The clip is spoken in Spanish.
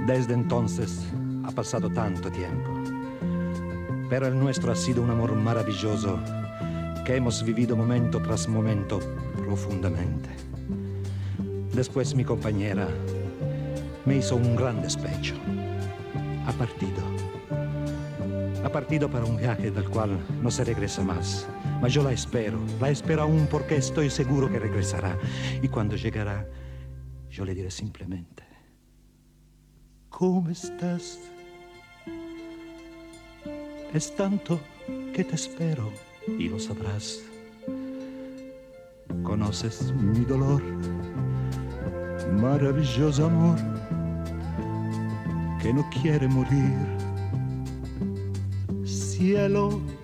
Desde entonces ha pasado tanto tiempo, pero el nuestro ha sido un amor maravilloso que hemos vivido momento tras momento profundamente. Después mi compañera me hizo un gran despecho. Ha partido para un viaje del cual no se regresa más. Mas yo la espero aún porque estoy seguro que regresará. Y cuando llegará, yo le diré simplemente: ¿cómo estás? Es tanto que te espero y lo sabrás. Conoces mi dolor, maravilloso amor, que no quiere morir. Cielo,